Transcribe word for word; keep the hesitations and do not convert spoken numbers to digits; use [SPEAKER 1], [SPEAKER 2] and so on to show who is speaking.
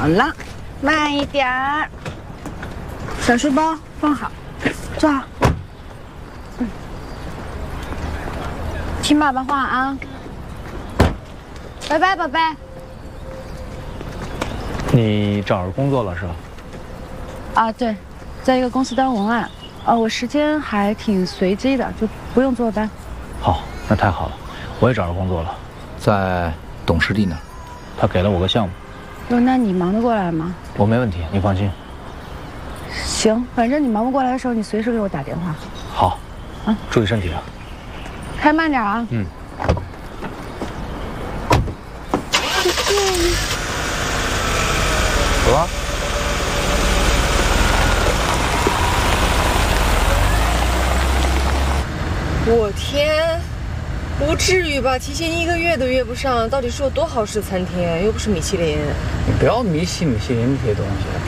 [SPEAKER 1] 了，慢一点儿。小书包放好，坐好。嗯，听爸爸话啊。拜拜，宝贝。
[SPEAKER 2] 你找着工作了是吧？
[SPEAKER 1] 啊，对，在一个公司当文案。啊，我时间还挺随机的，就不用坐班。
[SPEAKER 2] 好，那太好了，我也找着工作了，在董事弟那儿，他给了我个项目。
[SPEAKER 1] 哟，那你忙得过来吗？
[SPEAKER 2] 我没问题，你放心。
[SPEAKER 1] 行，反正你忙不过来的时候，你随时给我打电话。
[SPEAKER 2] 好，啊，注意身体啊。
[SPEAKER 1] 开慢点啊。
[SPEAKER 2] 嗯。走啊。
[SPEAKER 3] 我天，不至于吧？提前一个月都约不上，到底是有多好吃的餐厅？又不是米其林。
[SPEAKER 2] 你不要迷信米其林这些东西。